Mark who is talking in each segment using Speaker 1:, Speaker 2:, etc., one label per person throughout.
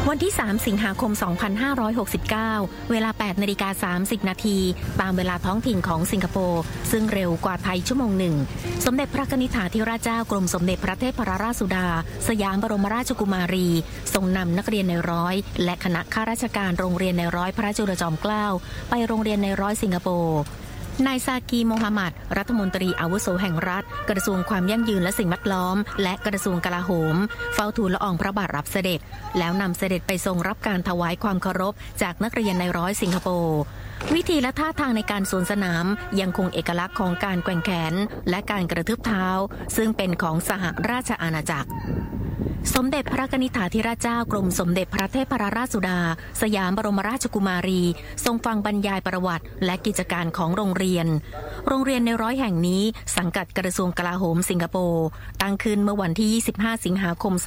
Speaker 1: วันที่3สิงหาคม2569เวลา 8:30 น.ตามเวลาท้องถิ่นของสิงคโปร์ซึ่งเร็วกว่าไทยชั่วโมงหนึ่งสมเด็จพระนิธิถาธิราชเจ้ากรมสมเด็จพระเทพรัตนราชสุดาสยามบรมราชกุมารีทรงนำนักเรียนในร้อยและคณะข้าราชการโรงเรียนในร้อยพระจุลจอมเกล้าไปโรงเรียนในร้อยสิงคโปร์นายซากีโมฮัมหมัดรัฐมนตรีอาวุโสแห่งรัฐกระทรวงความยั่งยืนและสิ่งแวดล้อมและกระทรวงกลาโหมเฝ้าทูลละอองพระบาทรับเสด็จแล้วนำเสด็จไปทรงรับการถวายความเคารพจากนักเรียนในร้อยสิงคโปร์วิธีและท่าทางในการสวนสนามยังคงเอกลักษณ์ของการแกว่งแขนและการกระทืบเท้าซึ่งเป็นของสหราชอาณาจักรสมเด็จพระนิธิถาธิราชเจ้ากรมสมเด็จพระเทพรัตนราชสุดาสยามบรมราชกุมารีทรงฟังบรรยายประวัติและกิจการของโรงเรียนในร้อยแห่งนี้สังกัดกระทรวงกลาโหมสิงคโปร์ตั้งขึ้นเมื่อวันที่25สิงหาคม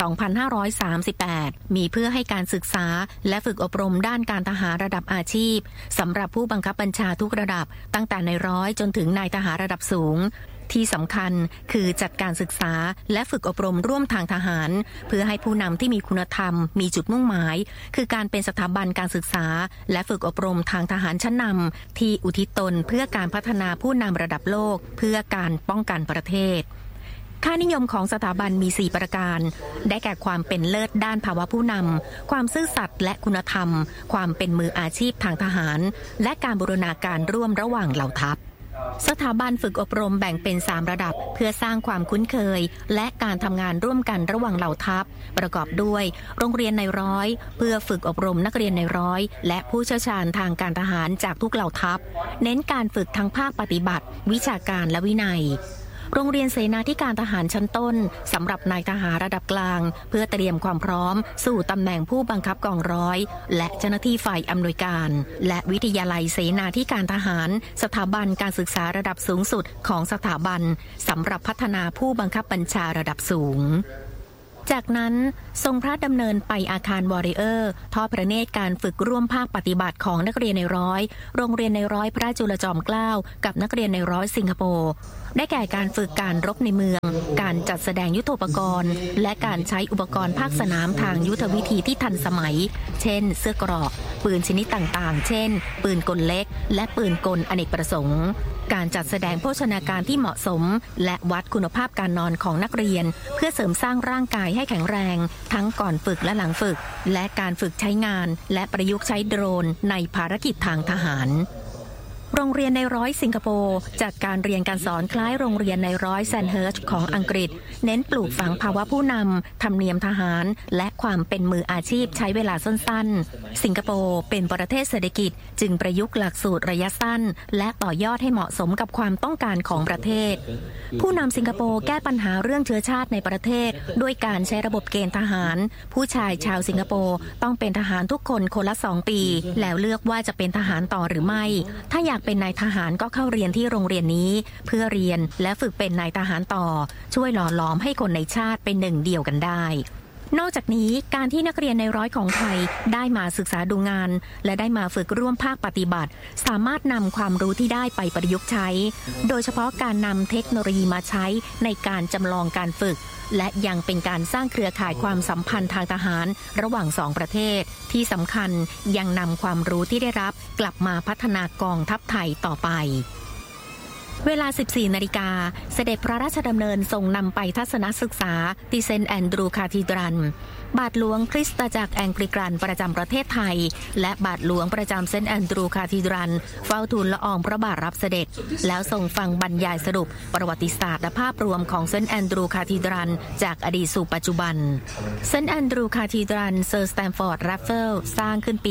Speaker 1: 2538มีเพื่อให้การศึกษาและฝึกอบรมด้านการทหารระดับอาชีพสำหรับผู้บังคับบัญชาทุกระดับตั้งแต่ในร้อยจนถึงนายทหารระดับสูงที่สำคัญคือจัดการศึกษาและฝึกอบรมร่วมทางทหารเพื่อให้ผู้นำที่มีคุณธรรมมีจุดมุ่งหมายคือการเป็นสถาบันการศึกษาและฝึกอบรมทางทหารชั้นนำที่อุทิศตนเพื่อการพัฒนาผู้นำระดับโลกเพื่อการป้องกันประเทศค่านิยมของสถาบันมี4ประการได้แก่ความเป็นเลิศด้านภาวะผู้นำความซื่อสัตย์และคุณธรรมความเป็นมืออาชีพทางทหารและการบูรณาการร่วมระหว่างเหล่าทัพสถาบันฝึกอบรมแบ่งเป็น3ระดับเพื่อสร้างความคุ้นเคยและการทำงานร่วมกันระหว่างเหล่าทัพประกอบด้วยโรงเรียนในร้อยเพื่อฝึกอบรมนักเรียนในร้อยและผู้เชี่ยวชาญทางการทหารจากทุกเหล่าทัพเน้นการฝึกทั้งภาคปฏิบัติวิชาการและวินัยโรงเรียนเสนาธิการทหารชั้นต้นสำหรับนายทหารระดับกลางเพื่อเตรียมความพร้อมสู่ตำแหน่งผู้บังคับกองร้อยและเจ้าหน้าที่ฝ่ายอำนวยการและวิทยาลัยเสนาธิการทหารสถาบันการศึกษาระดับสูงสุดของสถาบันสำหรับพัฒนาผู้บังคับบัญชาระดับสูงจากนั้นทรงพระดำเนินไปอาคารวอริเออร์ทอดพระเนตรการฝึกร่วมภาคปฏิบัติของนักเรียนในร้อยโรงเรียนในร้อยพระจุลจอมเกล้ากับนักเรียนในร้อยสิงคโปร์ได้แก่การฝึกการรบในเมืองการจัดแสดงยุทโธปกรณ์และการใช้อุปกรณ์ภาคสนามทางยุทธวิธีที่ทันสมัยเช่นเสื้อเกราะปืนชนิดต่างๆเช่นปืนกลเล็กและปืนกลอเนกประสงค์การจัดแสดงโภชนาการที่เหมาะสมและวัดคุณภาพการนอนของนักเรียนเพื่อเสริมสร้างร่างกายให้แข็งแรงทั้งก่อนฝึกและหลังฝึกและการฝึกใช้งานและประยุกต์ใช้โดรนในภารกิจทางทหารโรงเรียนในร้อยสิงคโปร์จัดการเรียนการสอนคล้ายโรงเรียนในร้อยแซนเฮิร์ชของอังกฤษเน้นปลูกฝังภาวะผู้นำธรรมเนียมทหารและความเป็นมืออาชีพใช้เวลาสั้นๆสิงคโปร์เป็นประเทศเศรษฐกิจจึงประยุกต์หลักสูตรระยะสั้นและต่อยอดให้เหมาะสมกับความต้องการของประเทศผู้นำสิงคโปร์แก้ปัญหาเรื่องเชื้อชาติในประเทศด้วยการใช้ระบบเกณฑ์ทหารผู้ชายชาวสิงคโปร์ต้องเป็นทหารทุกคนคนละ2 ปีแล้วเลือกว่าจะเป็นทหารต่อหรือไม่ถ้าอยากเป็นนายทหารก็เข้าเรียนที่โรงเรียนนี้เพื่อเรียนและฝึกเป็นนายทหารต่อช่วยหล่อหลอมให้คนในชาติเป็นหนึ่งเดียวกันได้นอกจากนี้การที่นักเรียนในร้อยของไทยได้มาศึกษาดูงานและได้มาฝึกร่วมภาคปฏิบัติสามารถนำความรู้ที่ได้ไปประยุกต์ใช้โดยเฉพาะการนำเทคโนโลยีมาใช้ในการจำลองการฝึกและยังเป็นการสร้างเครือข่ายความสัมพันธ์ทางทหารระหว่าง2ประเทศที่สำคัญยังนำความรู้ที่ได้รับกลับมาพัฒนากองทัพไทยต่อไปเวลา 14 นาฬิกาเสด็จพระราชดำเนินทรงนำไปทัศนศึกษาที่เซนต์แอนดรูว์คาธีดรัลบาทหลวงคริสตจักรแองกลิกันประจำประเทศไทยและบาทหลวงประจำเซนต์แอนดรูว์คาธีดรัลเฝ้าทูลละอองพระบาทรับเสด็จแล้วทรงฟังบรรยายสรุปประวัติศาสตร์และภาพรวมของเซนต์แอนดรูว์คาธีดรัลจากอดีตสู่ปัจจุบันเซนต์แอนดรูว์คาธีดรัลเซอร์สแตมฟอร์ด แรฟเฟิลสร้างขึ้นปี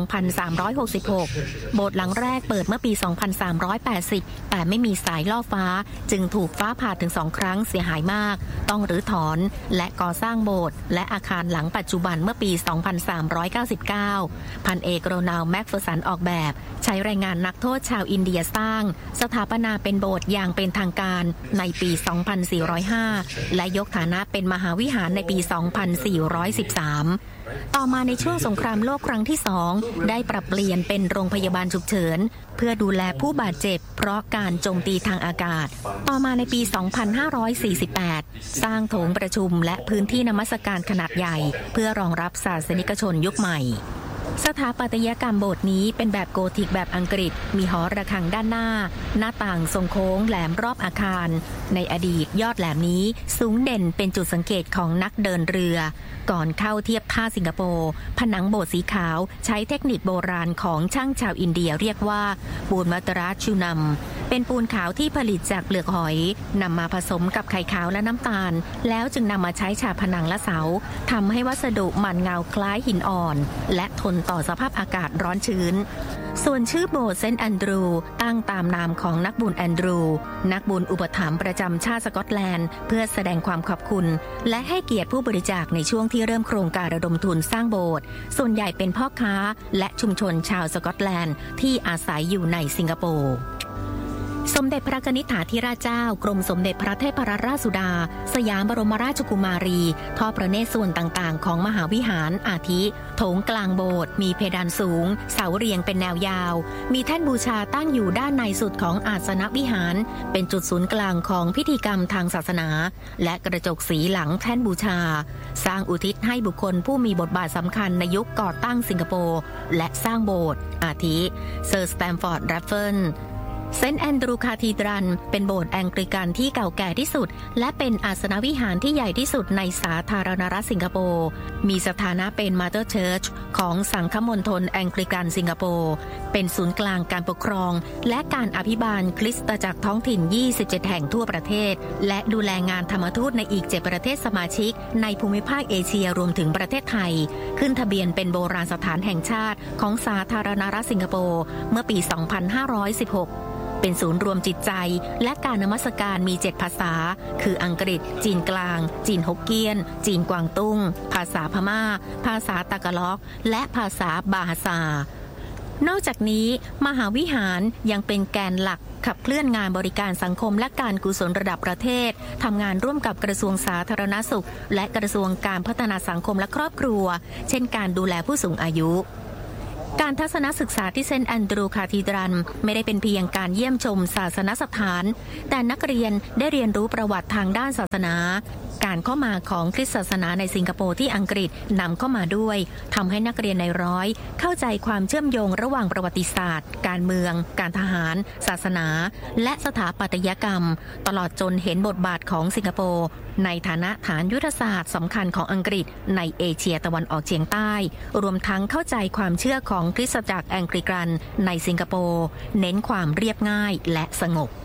Speaker 1: 2366 โบสถ์หลังแรกเปิดเมื่อปี 2380 แต่ไม่มีสายล่อฟ้าจึงถูกฟ้าผ่าถึง2 ครั้งเสียหายมากต้องรื้อถอนและก่อสร้างโบสถ์และอาคารหลังปัจจุบันเมื่อปี 2399 พันเอกโรนัลด์ แม็กเฟอร์สันออกแบบใช้แรงงานนักโทษชาวอินเดียสร้างสถาปนาเป็นโบสถ์อย่างเป็นทางการในปี 2405 และยกฐานะเป็นมหาวิหารในปี 2413 ต่อมาในช่วงสงครามโลกครั้งที่ 2ได้ปรับเปลี่ยนเป็นโรงพยาบาลฉุกเฉินเพื่อดูแลผู้บาดเจ็บเพราะการโจมตีทางอากาศต่อมาในปี 2548 สร้างโถงประชุมและพื้นที่นมัสการขนาดใหญ่เพื่อรองรับศาสนิกชนยุคใหม่สถาปัตยกรรมโบสถ์นี้เป็นแบบโกธิกแบบอังกฤษมีหอระฆังด้านหน้าหน้าต่างทรงโค้งแหลมรอบอาคารในอดีตยอดแหลมนี้สูงเด่นเป็นจุดสังเกตของนักเดินเรือก่อนเข้าเทียบท่าสิงคโปร์ผนังโบสถ์สีขาวใช้เทคนิคโบราณของช่างชาวอินเดียเรียกว่าปูนมัตราชูนัมเป็นปูนขาวที่ผลิตจากเปลือกหอยนำมาผสมกับไข่ขาวและน้ำตาลแล้วจึงนำมาใช้ฉาบผนังและเสาทำให้วัสดุมันเงาคล้ายหินอ่อนและทนต่อสภาพอากาศร้อนชื้นส่วนชื่อโบสถ์เซนต์แอนดรูตั้งตามนามของนักบุญแอนดรูนักบุญอุปถัมภ์ประจำชาติสกอตแลนด์เพื่อแสดงความขอบคุณและให้เกียรติผู้บริจาคในช่วงที่เริ่มโครงการระดมทุนสร้างโบสถ์ส่วนใหญ่เป็นพ่อค้าและชุมชนชาวสกอตแลนด์ที่อาศัยอยู่ในสิงคโปร์สมเด็จพระกนิษฐาธิราชเจ้ากรมสมเด็จพระเทพรัตนราชสุดาสยามบรมราชกุมารีทอดพระเนตรส่วนต่างๆของมหาวิหารอาทิโถงกลางโบสถ์มีเพดานสูงเสาเรียงเป็นแนวยาวมีแท่นบูชาตั้งอยู่ด้านในสุดของอาสนวิหารเป็นจุดศูนย์กลางของพิธีกรรมทางศาสนาและกระจกสีหลังแท่นบูชาสร้างอุทิศให้บุคคลผู้มีบทบาทสำคัญในยุคก่อตั้งสิงคโปร์และสร้างโบสถ์อาทิเซอร์สแตมฟอร์ดแรฟเฟิลเซนต์แอนดรูคาธีดรัลเป็นโบสถ์แองกลิกันที่เก่าแก่ที่สุดและเป็นอาสนวิหารที่ใหญ่ที่สุดในสาธารณรัฐสิงคโปร์มีสถานะเป็นมาเตอร์เชิร์ชของสังฆมณฑลแองกลิกันสิงคโปร์เป็นศูนย์กลางการปกครองและการอภิบาลคริสตจักรท้องถิ่น27แห่งทั่วประเทศและดูแลงานธรรมทูตในอีก7ประเทศสมาชิกในภูมิภาคเอเชียรวมถึงประเทศไทยขึ้นทะเบียนเป็นโบราณสถานแห่งชาติของสาธารณรัฐสิงคโปร์เมื่อปี 2516เป็นศูนย์รวมจิตใจและการนมัสการมี7ภาษาคืออังกฤษจีนกลางจีนฮกเกี้ยนจีนกวางตุ้งภาษาพม่าภาษาตากะล็อกและภาษาบาฮาซานอกจากนี้มหาวิหารยังเป็นแกนหลักขับเคลื่อนงานบริการสังคมและการกุศลระดับประเทศทำงานร่วมกับกระทรวงสาธารณสุขและกระทรวงการพัฒนาสังคมและครอบครัวเช่นการดูแลผู้สูงอายุการทัศนศึกษาที่เซนต์แอนดรูคาธีดรัลไม่ได้เป็นเพียงการเยี่ยมชมศาสนสถานแต่นักเรียนได้เรียนรู้ประวัติทางด้านศาสนาการเข้ามาของคริสตศาสนาในสิงคโปร์ที่อังกฤษนำเข้ามาด้วยทำให้นักเรียนในร้อยเข้าใจความเชื่อมโยงระหว่างประวัติศาสตร์การเมืองการทหารศาสนาและสถาปัตยกรรมตลอดจนเห็นบทบาทของสิงคโปร์ในฐานะฐานยุทธศาสตร์สำคัญของอังกฤษในเอเชียตะวันออกเฉียงใต้รวมทั้งเข้าใจความเชื่อของคริสตจักรแองกลิกันในสิงคโปร์เน้นความเรียบง่ายและสงบ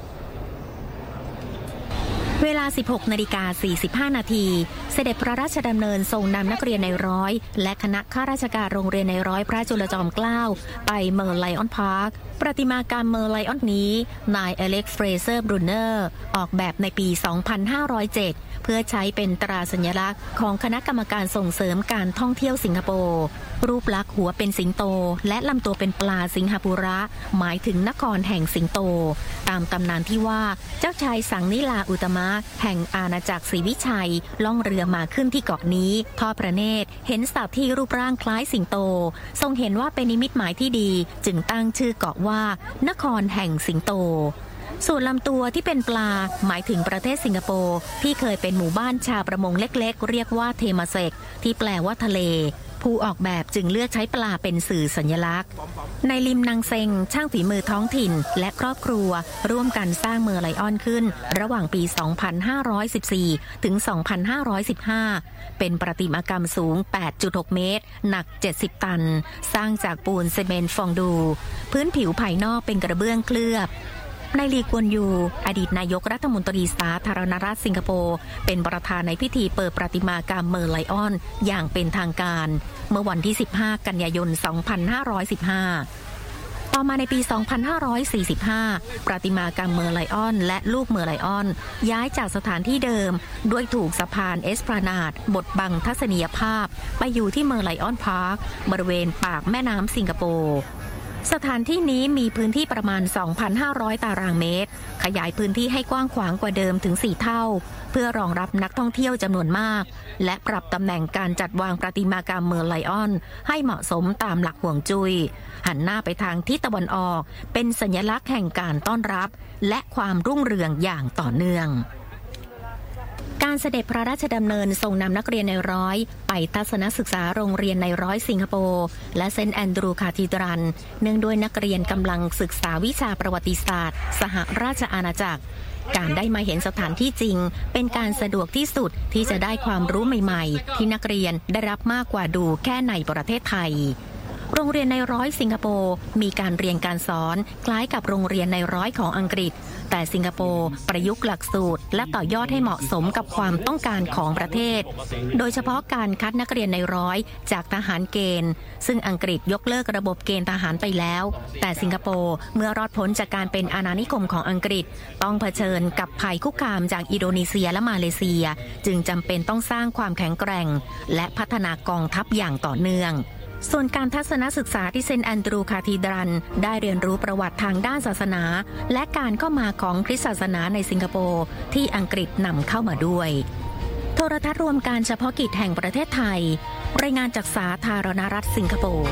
Speaker 1: เวลา 16:45 นาทีเสด็จพระราชดำเนินทรงนำนักเรียนในร้อยและคณะข้าราชการโรงเรียนในร้อยพระจุลจอมเกล้าไปเมอร์ไลออนพาร์คประติมากรรมเมอร์ไลออนนี้นายอเล็กซ์เฟรเซอร์บรูเนอร์ออกแบบในปี 2507 เพื่อใช้เป็นตราสัญลักษณ์ของคณะกรรมการส่งเสริมการท่องเที่ยวสิงคโปร์รูปลักษณ์หัวเป็นสิงโตและลำตัวเป็นปลาสิงหปุระหมายถึงนครแห่งสิงโตตามตำนานที่ว่าเจ้าชายสังนิลาอุตมะแห่งอาณาจักรศรีวิชัยล่องเรือมาขึ้นที่เกาะนี้ทอดพระเนตรเห็นสัตว์ที่รูปร่างคล้ายสิงโตทรงเห็นว่าเป็นนิมิตหมายที่ดีจึงตั้งชื่อเกาะว่านครแห่งสิงโตส่วนลำตัวที่เป็นปลาหมายถึงประเทศสิงคโปร์ที่เคยเป็นหมู่บ้านชาวประมงเล็กๆเรียกว่าเทมาเซกที่แปลว่าทะเลผู้ออกแบบจึงเลือกใช้ปลาเป็นสื่อสัญลักษณ์ในลิมนางเซงช่างฝีมือท้องถิ่นและครอบครัวร่วมกันสร้างเมอร์ไลออนขึ้นระหว่างปี 2514 ถึง 2515 เป็นประติมากรรมสูง 8.6 เมตรหนัก 70 ตันสร้างจากปูนซีเมนต์ฟองดูพื้นผิวภายนอกเป็นกระเบื้องเคลือบนายลีกวนยูอดีตนายกรัฐมนตรีสาธารณรัฐสิงคโปร์เป็นประธานในพิธีเปิดประติมากรรมเมอร์ไลออนอย่างเป็นทางการเมื่อวันที่ 15 กันยายน 2515 ต่อมาในปี 2545 ประติมากรรมเมอร์ไลออนและลูกเมอร์ไลออนย้ายจากสถานที่เดิมด้วยถูกสะพานเอสพลานาดบดบังทัศนียภาพไปอยู่ที่เมอร์ไลออนพาร์คบริเวณปากแม่น้ำสิงคโปร์สถานที่นี้มีพื้นที่ประมาณ 2,500 ตารางเมตรขยายพื้นที่ให้กว้างขวางกว่าเดิมถึง 4 เท่าเพื่อรองรับนักท่องเที่ยวจำนวนมากและปรับตำแหน่งการจัดวางประติมากรรมเมอร์ไลออนให้เหมาะสมตามหลักห่วงจุ้ยหันหน้าไปทางทิศตะวันออกเป็นสัญลักษณ์แห่งการต้อนรับและความรุ่งเรืองอย่างต่อเนื่องการเสด็จพระราชดำเนินทรงนำนักเรียนในร้อยไปทัศนศึกษาโรงเรียนในร้อยสิงคโปร์และเซนต์แอนดรูว์คาธีดรัลเนื่องด้วยนักเรียนกำลังศึกษาวิชาประวัติศาสตร์สหราชอาณาจักรการได้มาเห็นสถานที่จริงเป็นการสะดวกที่สุดที่จะได้ความรู้ใหม่ๆที่นักเรียนได้รับมากกว่าดูแค่ในประเทศไทยโรงเรียนในร้อยสิงคโปร์มีการเรียนการสอนคล้ายกับโรงเรียนในร้อยของอังกฤษแต่สิงคโปร์ประยุกต์หลักสูตรและต่อยอดให้เหมาะสมกับความต้องการของประเทศโดยเฉพาะการคัดนักเรียนในร้อยจากทหารเกณฑ์ซึ่งอังกฤษยกเลิกระบบเกณฑ์ทหารไปแล้วแต่สิงคโปร์เมื่อรอดพ้นจากการเป็นอาณานิคมของอังกฤษต้องเผชิญกับภัยคุกคามจากอินโดนีเซียและมาเลเซียจึงจำเป็นต้องสร้างความแข็งแกร่งและพัฒนากองทัพอย่างต่อเนื่องส่วนการทัศนศึกษาที่เซนต์แอนดรูว์คาธีดรัลได้เรียนรู้ประวัติทางด้านศาสนาและการเข้ามาของคริสตศาสนาในสิงคโปร์ที่อังกฤษนำเข้ามาด้วยโทรทัศน์รวมการเฉพาะกิจแห่งประเทศไทยรายงานจากสาธารณรัฐสิงคโปร์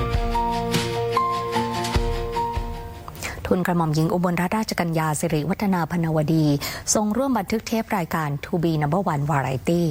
Speaker 2: ทุนกระหม่อมหญิงอุบลรัตนราชกัญญาสิริวัฒนาพนวดีทรงร่วมบันทึกเทปรายการ To Be Number One Variety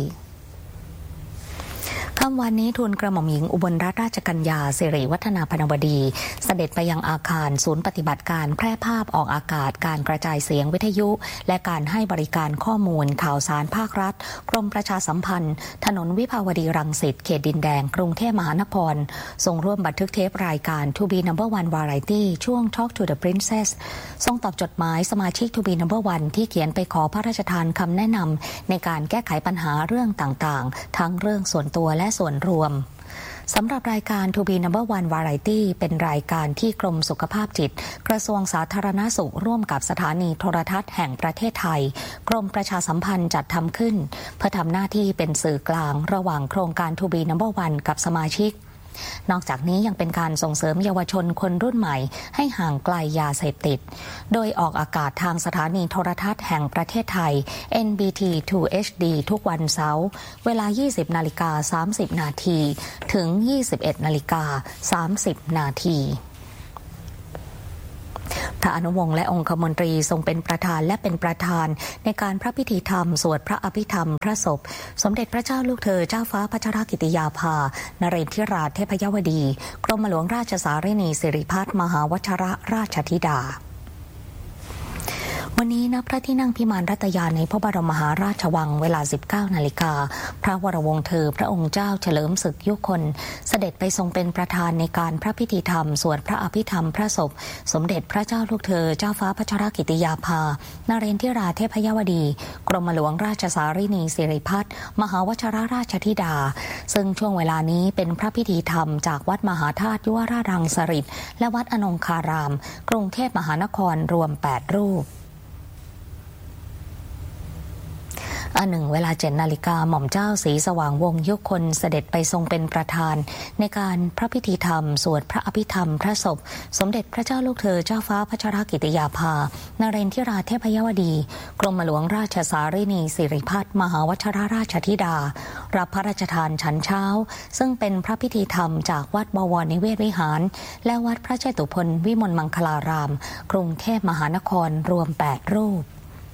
Speaker 2: ค่ำวันนี้ทุนกระหม่อมหญิงอุบลรัตนราชกัญญาสิริวัฒนาพนวดีเสด็จไปยังอาคารศูนย์ปฏิบัติการแพร่ภาพออกอากาศการกระจายเสียงวิทยุและการให้บริการข้อมูลข่าวสารภาครัฐกรมประชาสัมพันธ์ถนนวิภาวดีรังสิตเขตดินแดงกรุงเทพมหานครทรงร่วมบันทึกเทปรายการ To Be Number One Variety ช่วง Talk to the Princess ทรงตอบจดหมายสมาชิก To Be Number One ที่เขียนไปขอพระราชทานคำแนะนำในการแก้ไขปัญหาเรื่องต่างๆทั้งเรื่องส่วนตัวและส่วนรวมสำหรับรายการ To Be Number One Variety เป็นรายการที่กรมสุขภาพจิตกระทรวงสาธารณสุขร่วมกับสถานีโทรทัศน์แห่งประเทศไทยกรมประชาสัมพันธ์จัดทำขึ้นเพื่อทำหน้าที่เป็นสื่อกลางระหว่างโครงการ To Be Number One กับสมาชิกนอกจากนี้ยังเป็นการส่งเสริมเยาวชนคนรุ่นใหม่ให้ห่างไกลยาเสพติดโดยออกอากาศทางสถานีโทรทัศน์แห่งประเทศไทย NBT 2 HD ทุกวันเสาร์เวลา 20:30 นาทีถึง 21:30 นาทีพระอนุวงศ์และองคมนตรีทรงเป็นประธานและเป็นประธานในการพระพิธีธรรมสวดพระอภิธรรมพระศพสมเด็จพระเจ้าลูกเธอเจ้าฟ้าพัชรกิติยาภานเรนทิราเทพยวดีกรมหลวงราชสารินีสิริพัฒน์มหาวชิรราชธิดาวันนี้ณพระที่นั่งพิมานรัตยาในพระบรมมหาราชวังเวลา 19 นาฬิกาพระวรวงศ์เธอพระองค์เจ้าเฉลิมศึกยุคนเสด็จไปทรงเป็นประธานในการพระพิธีธรรมสวดพระอภิธรรมพระศพสมเด็จพระเจ้าลูกเธอเจ้าฟ้าพัชรกิติยาภานเรนทิราเทพยวดีกรมหลวงราชสารินีสิริพัฒน์มหาวชิรราชธิดาซึ่งช่วงเวลานี้เป็นพระพิธีธรรมจากวัดมหาธาตุยุวราชรังสฤษฎ์และวัดอนงคารามกรุงเทพมหานครรวม 8 รูปเวลา 7 นาฬิกาหม่อมเจ้าศรีสว่างวงศ์ยุคนเสด็จไปทรงเป็นประธานในการพระพิธีธรรมสวดพระอภิธรรมพระศพสมเด็จพระเจ้าลูกเธอเจ้าฟ้าพัชรกิติยาภานเรนทิราเทพยวดีกรมหลวงราชสารินีสิริพัฒน์มหาวชิรราชธิดารับพระราชทานฉันเช้าซึ่งเป็นพระพิธีธรรมจากวัดบวรนิเวศวิหารและวัดพระเจตุพนวิมลมังคลารามกรุงเทพมหานครรวม 8 รูป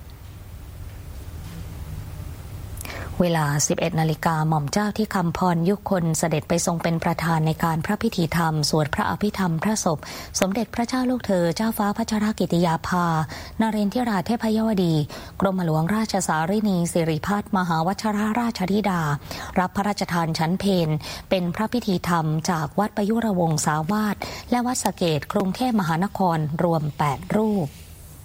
Speaker 2: เวลา 11 นาฬิกาหม่อมเจ้าที่คำพรยุคนเสด็จไปทรงเป็นประธานในการพระพิธีธรรมสวดพระอภิธรรมพระศพสมเด็จพระเจ้าลูกเธอเจ้าฟ้าพัชรกิติยาภานเรนทิราเทพยวดีกรมหลวงราชสารินีสิริพัฒน์มหาวชิรราชธิดารับพระราชทานฉันเพลเป็นพระพิธีธรรมจากวัดประยุรวงศาวาสและวัดสะเกษกรุงเทพมหานครรวม 8 รูป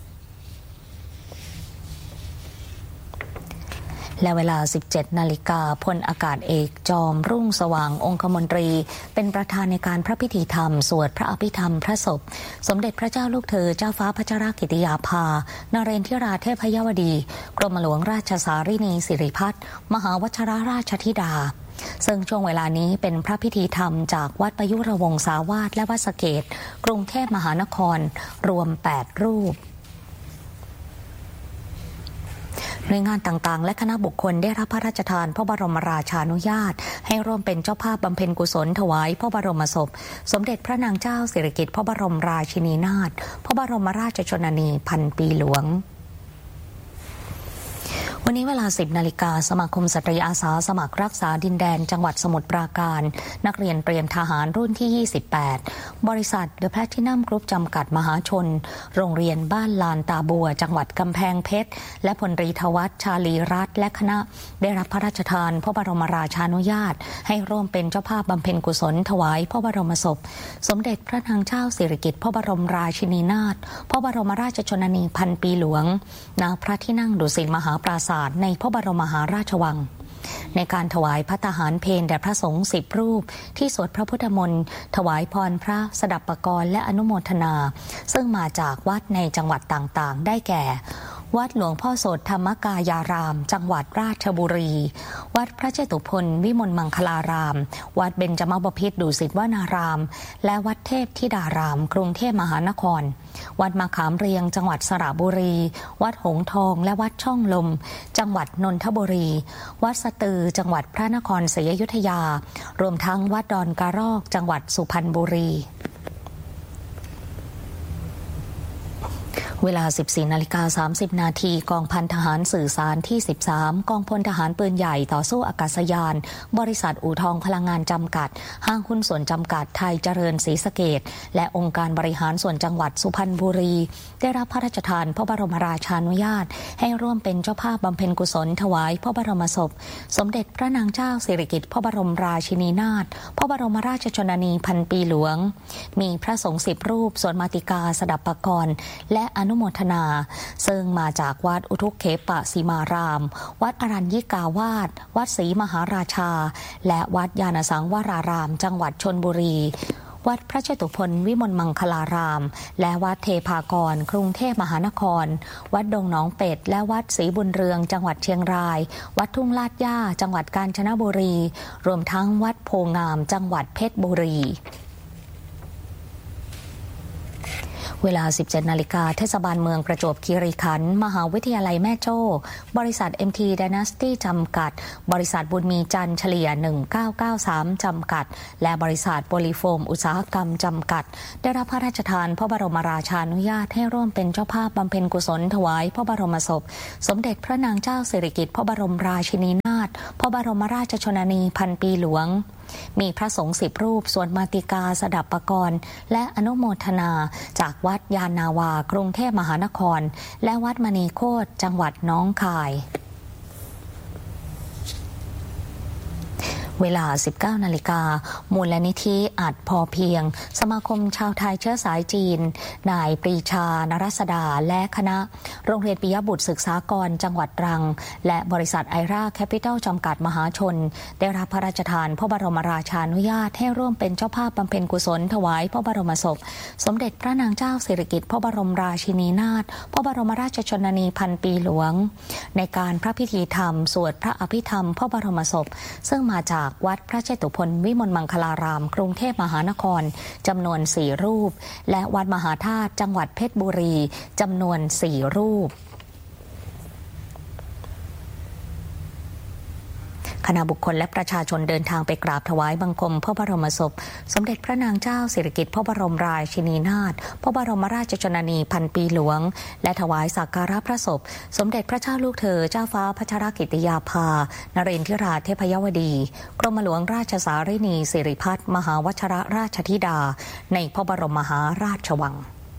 Speaker 2: และเวลา 17 นาฬิกาพลอากาศเอกจอมรุ่งสว่างองคมนตรีเป็นประธานในการพระพิธีธรรมสวดพระอภิธรรมพระศพสมเด็จพระเจ้าลูกเธอเจ้าฟ้าพัชรกิติยาภานเรนทิราเทพยวดีกรมหลวงราชสารินีสิริพัฒน์มหาวชิรราชธิดาซึ่งช่วงเวลานี้เป็นพระพิธีธรรมจากวัดประยุรวงศาวาสและวัดสะเกษกรุงเทพมหานครรวม 8 รูปหน่วยงานต่างๆและคณะบุคคลได้รับพระราชทานพระบรมราชานุญาตให้ร่วมเป็นเจ้าภาพบำเพ็ญกุศลถวายพระบรมศพสมเด็จพระนางเจ้าสิริกิติ์พระบรมราชินีนาถพระบรมราชชนนีพันปีหลวงวันนี้เวลา 10 นาฬิกาสมาคมสตรีอาสาสมัครรักษาดินแดนจังหวัดสมุทรปราการนักเรียนเตรียมทหารรุ่นที่ 28 บริษัท The Platinum Group จำกัดมหาชนโรงเรียนบ้านลานตาบัวจังหวัดกำแพงเพชรและพลตรีทวัชชาลีรัตน์และคณะได้รับพระราชทานพระบรมราชานุญาตให้ร่วมเป็นเจ้าภาพบำเพ็ญกุศลถวายพระบรมศพสมเด็จพระนางเจ้าสิริกิติ์พระบรมราชินีนาถพระบรมราชชนนีพันปีหลวงณพระที่นั่งดุสิตมหาปราสาทในพระบรมมหาราชวังในการถวายภัตตาหารเพลแด่พระสงฆ์10 รูปที่สวดพระพุทธมนต์ถวายพรพระสดับปกรณ์และอนุโมทนาซึ่งมาจากวัดในจังหวัดต่างๆได้แก่วัดหลวงพ่อโสธธรรมกายารามจังหวัดราชบุรีวัดพระเจตุพนวิมลมังคลารามวัดเบญจมบพิตรดุสิตวนารามและวัดเทพธิดารามกรุงเทพมหานครวัดมะขามเรียงจังหวัดสระบุรีวัดหงส์ทองและวัดช่องลมจังหวัดนนทบุรีวัดสตือจังหวัดพระนครศรีอยุธยารวมทั้งวัดดอนกระรอกจังหวัดสุพรรณบุรีเวลา 14:30 นาทีกองพันทหารสื่อสารที่ 13กองพลทหารปืนใหญ่ต่อสู้อากาศยานบริษัทอู่ทองพลังงานจำกัดห้างหุ้นส่วนจำกัดไทยเจริญศรีสะเกษและองค์การบริหารส่วนจังหวัดสุพรรณบุรีได้รับพระราชทานพระบรมราชานุญาตให้ร่วมเป็นเจ้าภาพบำเพ็ญกุศลถวายพระบรมศพสมเด็จพระนางเจ้าสิริกิติ์พระบรมราชินีนาถพระบรมราชชนนีพันปีหลวงมีพระสงฆ์10 รูปสวดมาติกาสดับปกรณ์และอนุโมทนาซึ่งมาจากวัดอุทุกเขปสีมารามวัดอรัญญิกาวาสวัดศรีมหาราชาและวัดญาณสังวรารามจังหวัดชลบุรีวัดพระเจตุพนวิมลมังคลารามและวัดเทพากรกรุงเทพมหานครวัดดงหนองเป็ดและวัดศรีบุญเรืองจังหวัดเชียงรายวัดทุ่งลาดย่าจังหวัดกาญจนบุรีรวมทั้งวัดโพงามจังหวัดเพชรบุรีเวลา 17 นาฬิกาเทศบาลเมืองประจวบคีรีขันธ์มหาวิทยาลัยแม่โจ้บริษัท MT Dynasty จำกัดบริษัทบุญมีจันทร์เฉลี่ย1993จำกัดและบริษัทโพลีโฟมอุตสาหกรรมจำกัดได้รับพระราชทานพระบรมราชานุญาตให้ร่วมเป็นเจ้าภาพบำเพ็ญกุศลถวายพระบรมศพสมเด็จพระนางเจ้าสิริกิติ์พระบรมราชินีนาถพระบรมราชชนนีพันปีหลวงมีพระสงฆ์10 รูปสวดมาติกาสดับปกรณ์และอนุโมทนาจากวัดยานนาวากรุงเทพมหานครและวัดมณีโคตรจังหวัดหนองคายเวลา 19 นาฬิกามูลนิธิอัดพอเพียงสมาคมชาวไทยเชื้อสายจีนนายปรีชานรัศดาและคณะโรงเรียนปิยบุตรศึกษากรจังหวัดตรังและบริษัทไอราแคปิตอลจำกัดมหาชนได้รับพระราชทานพระบรมราชานุญาตให้ร่วมเป็นเจ้าภาพบำเพ็ญกุศลถวายพระบรมศพสมเด็จพระนางเจ้าสิริกิติ์พระบรมราชินีนาถพระบรมราชชนนีพันปีหลวงในการพระพิธีธรรมสวดพระอภิธรรมพระบรมศพซึ่งมาจากวัดพระเจตุพนวิมลมังคลารามกรุงเทพมหานครจำนวน4 รูปและวัดมหาธาตุจังหวัดเพชรบุรีจำนวน4 รูปคณะบุคคลและประชาชนเดินทางไปกราบถวายบังคมพระบรมศพสมเด็จพระนางเจ้าสิริกิติ์พระบรมราชินีนาถพระบรมราชชนนีพันปีหลวงและถวายสักการะพระศพสมเด็จพระเจ้าลูกเธอเจ้าฟ้าพัชรกิติยาภานเรนทิราเทพยวดีกรมหลวงราชสารินีสิริพัฒน์มหาวชรราชธิดาในพระบรมมหาราชวัง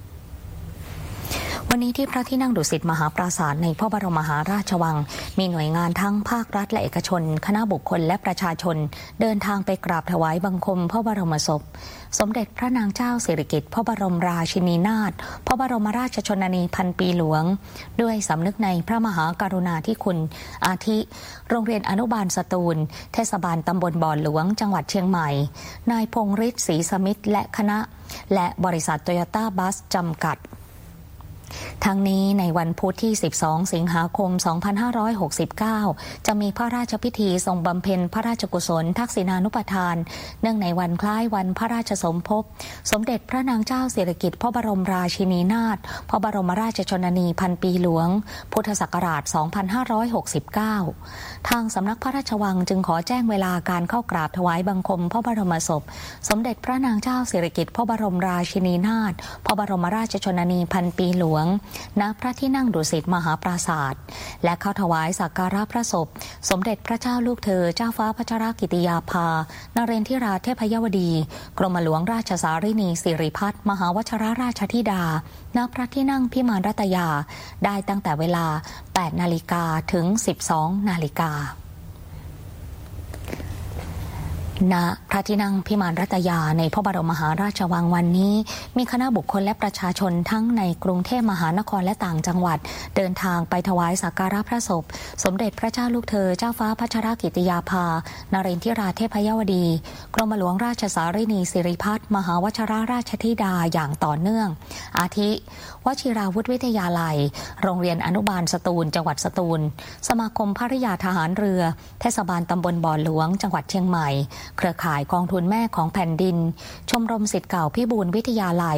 Speaker 2: วันนี้ที่พระที่นั่งดุสิตมหาปราสาทในพระบรมมหาราชวังมีหน่วยงานทั้งภาครัฐและเอกชนคณะบุคคลและประชาชนเดินทางไปกราบถวายบังคมพระบรมศพสมเด็จพระนางเจ้าสิริกิติ์พระบรมราชินีนาถพระบรมราชชนนีพันปีหลวงด้วยสำนึกในพระมหากรุณาธิคุณอาทิโรงเรียนอนุบาลสตูลเทศบาลตำบลบ่อหลวงจังหวัดเชียงใหม่นายพงษ์ฤทธิ์ศรีสมิทธิ์และคณะและบริษัทโตโยต้าบัสจำกัดทั้งนี้ในวันพุธที่ 12 สิงหาคม 2569 จะมีพระราชพิธีทรงบำเพ็ญพระราชกุศลทักษิณานุปทานเนื่องในวันคล้ายวันพระราชสมภพสมเด็จพระนางเจ้าสิริกิติ์พระบรมราชินีนาถพระบรมราชชนนีพันปีหลวงพุทธศักราช 2569 ทางสำนักพระราชวังจึงขอแจ้งเวลาการเข้ากราบถวายบังคมพระบรมศพสมเด็จพระนางเจ้าสิริกิติ์พระบรมราชินีนาถพระบรมราชชนนีพันปีหลวงงณพระที่นั่งดุสิตมหาปราสาทและเข้าถวายสักการะพระศพสมเด็จพระเจ้าลูกเธอเจ้าฟ้าพัชรกิติยาภานเรนทิราเทพยวดีกรมหลวงราชสารินีสิริพัฒน์มหาวชรราชธิดาณพระที่นั่งพิมานรัตยาได้ตั้งแต่เวลา 8 นาฬิกาถึง 12 นาฬิกาณพระที่นั่งพิมานรัตยาในพระบรมมหาราชวังวันนี้มีคณะบุคคลและประชาชนทั้งในกรุงเทพมหานครและต่างจังหวัดเดินทางไปถวายสักการะพระศพสมเด็จพระเจ้าลูกเธอเจ้าฟ้าพัชรกิติยาภานเรนทิราเทพยวดีกรมหลวงราชสารินีสิริพัฒน์มหาวชรราชธิดาอย่างต่อเนื่องอาทิวชิราวุธวิทยาลัยโรงเรียนอนุบาลสตูลจังหวัดสตูลสมาคมภริยาทหารเรือเทศบาลตำบลบ่อหลวงจังหวัดเชียงใหม่เครือข่ายกองทุนแม่ของแผ่นดินชมรมศิษย์เก่าพิบูลวิทยาลัย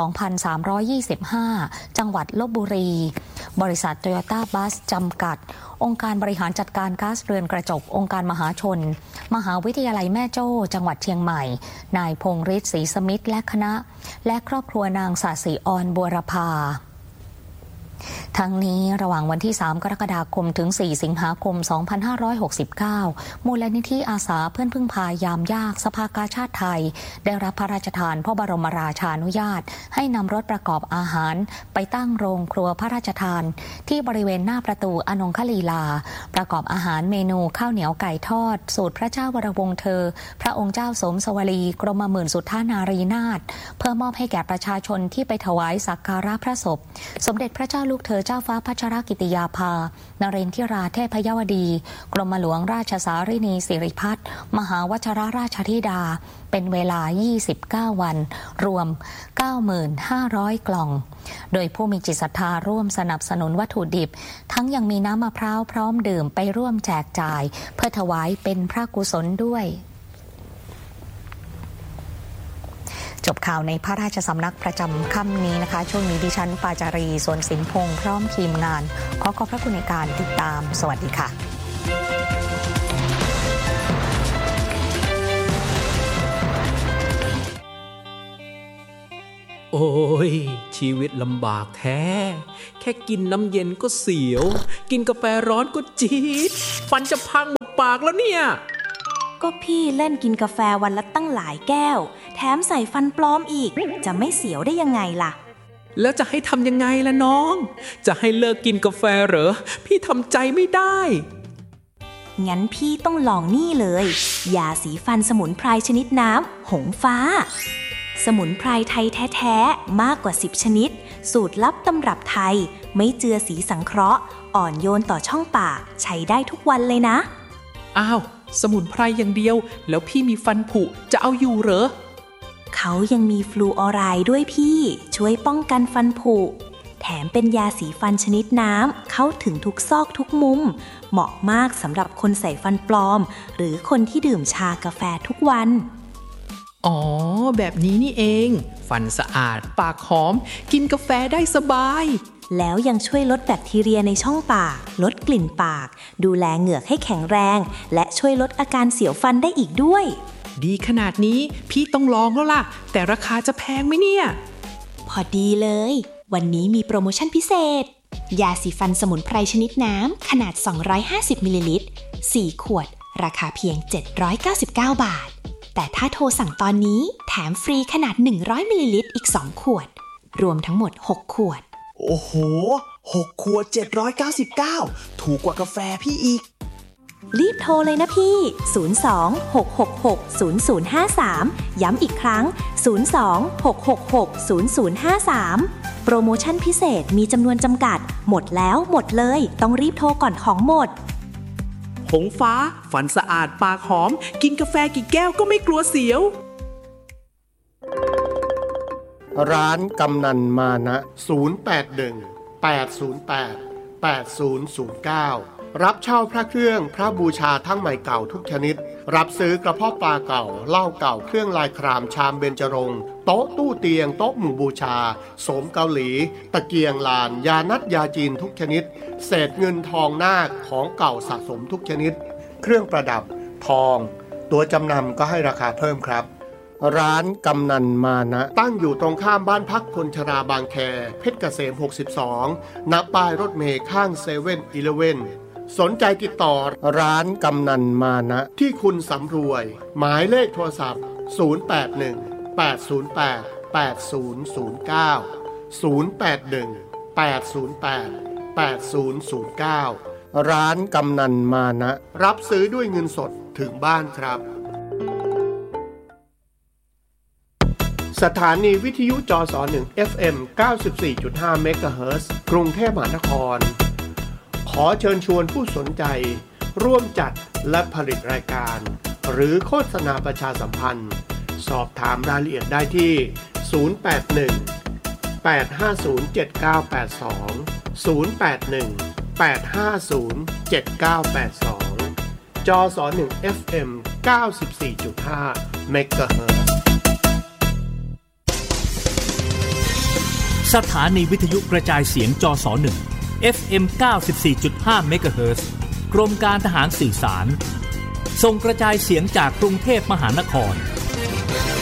Speaker 2: 2325 จังหวัดลพบุรีบริษัทโตโยต้าบัสจำกัดองค์การบริหารจัดการก๊าซเรือนกระจกองค์การมหาชนมหาวิทยาลัยแม่โจ้จังหวัดเชียงใหม่นายพงษ์ฤทธิ์ศรีสมิทธิ์และคณะและครอบครัวนางศศิอรบัวรภาทั้งนี้ระหว่างวันที่ 3 กรกฎาคมถึง 4 สิงหาคม 2569 มูลนิธิอาสาเพื่อนพึ่งพายามยากสภากาชาดไทยได้รับพระราชทานพระบรมราชานุญาตให้นำรถประกอบอาหารไปตั้งโรงครัวพระราชทานที่บริเวณหน้าประตูอนงคลีลาประกอบอาหารเมนูข้าวเหนียวไก่ทอดสูตรพระเจ้าวรวงศ์เธอพระองค์เจ้าสมสวลีกรมหมื่นสุทธานารีนาถเพื่อมอบให้แก่ประชาชนที่ไปถวายสักการะพระศพสมเด็จพระเจ้าลูกเธอเจ้าฟ้าพัชรกิติยาภานเรนทิราเทพยวดีกรมหลวงราชสารินีสิริพัฒน์มหาวชรราชธิดาเป็นเวลา 29 วันรวม 9,500 กล่องโดยผู้มีจิตศรัทธาร่วมสนับสนุนวัตถุดิบทั้งยังมีน้ำมะพร้าวพร้อมดื่มไปร่วมแจกจ่ายเพื่อถวายเป็นพระกุศลด้วยจบข่าวในพระราชสำนักประจำค่ำนี้นะคะช่วงนี้ดิฉันปาจารีสวนสินพงษ์พร้อมทีมงานขอขอบพระคุณในการติดตามสวัสดีค่ะ
Speaker 3: โอ้ยชีวิตลำบากแท้แค่กินน้ำเย็นก็เสียวกินกาแฟร้อนก็จี๊ดฟันจะพังหมดปากแล้วเนี่ย
Speaker 4: ก็พี่เล่นกินกาแฟวันละตั้งหลายแก้วแถมใส่ฟันปลอมอีกจะไม่เสียวได้ยังไงล่ะ
Speaker 3: แล้วจะให้ทำยังไงล่ะน้องจะให้เลิกกินกาแฟเหรอพี่ทำใจไม่ได้
Speaker 4: งั้นพี่ต้องลองนี่เลยยาสีฟันสมุนไพรชนิดน้ำหงฟ้าสมุนไพรไทยแท้ๆมากกว่า10ชนิดสูตรลับตำรับไทยไม่เจือสีสังเคราะห์อ่อนโยนต่อช่องปากใช้ได้ทุกวันเลยนะ
Speaker 3: อ้าวสมุนไพรอย่างเดียวแล้วพี่มีฟันผุจะเอาอยู่เหรอ
Speaker 4: เขายังมีฟลูออไรด์ด้วยพี่ช่วยป้องกันฟันผุแถมเป็นยาสีฟันชนิดน้ำเข้าถึงทุกซอกทุกมุมเหมาะมากสำหรับคนใส่ฟันปลอมหรือคนที่ดื่มชากาแฟทุกวัน
Speaker 3: อ๋อแบบนี้นี่เองฟันสะอาดปากหอมกินกาแฟได้สบาย
Speaker 4: แล้วยังช่วยลดแบคทีเรียในช่องปากลดกลิ่นปากดูแลเหงือกให้แข็งแรงและช่วยลดอาการเสียวฟันได้อีกด้วย
Speaker 3: ดีขนาดนี้พี่ต้องลองแล้วล่ะแต่ราคาจะแพงไหมเนี่ย
Speaker 4: พอดีเลยวันนี้มีโปรโมชั่นพิเศษยาสีฟันสมุนไพรชนิดน้ำขนาด250มิลลิลิตร4ขวดราคาเพียง799 บาทแต่ถ้าโทรสั่งตอนนี้แถมฟรีขนาด100มิลลิลิตรอีก2ขวดรวมทั้งหมด6ขวด
Speaker 5: โอ้โห6ขวด799ถูกกว่ากาแฟพี่อีก
Speaker 4: รีบโทรเลยนะพี่02-666-0053ย้ำอีกครั้ง02-666-0053โปรโมชั่นพิเศษมีจำนวนจำกัดหมดแล้วหมดเลยต้องรีบโทรก่อนของหมด
Speaker 3: หงฟ้าฟันสะอาดปากหอมกินกาแฟกี่แก้วก็ไม่กลัวเสียว
Speaker 6: ร้านกำนันมานะ081-808-8009รับเช่าพระเครื่องพระบูชาทั้งใหม่เก่าทุกชนิดรับซื้อกระเพาะปลาเก่าเหล้าเก่าเครื่องลายครามชามเบญจรงค์โต๊ะตู้เตียงโต๊ะหมู่บูชาโสมเกาหลีตะเกียงลานยานัดยาจีนทุกชนิดเศษเงินทองนาคของเก่าสะสมทุกชนิดเครื่องประดับทองตัวจำนำก็ให้ราคาเพิ่มครับร้านกำนันมานะตั้งอยู่ตรงข้ามบ้านพักคนชราบางแคเพชรเกษม62ณป้ายรถเมล์ข้าง7-Elevenสนใจติดต่อร้านกำนันมานะที่คุณสำรวยหมายเลขโทรศัพท์0818088009 ร้านกำนันมานะรับซื้อด้วยเงินสดถึงบ้านครับสถานีวิทยุจส1 FM 94.5 เมกะเฮิรตซ์กรุงเทพมหานครขอเชิญชวนผู้สนใจร่วมจัดและผลิตรายการหรือโฆษณาประชาสัมพันธ์สอบถามรายละเอียดได้ที่081-850-7982 จส1 FM 94.5 เมกะเฮิรตซ์
Speaker 7: สถานีวิทยุกระจายเสียงจส1 FM 94.5 เมกะเฮิรตซ์กรมการทหารสื่อสารส่งกระจายเสียงจากกรุงเทพมหานคร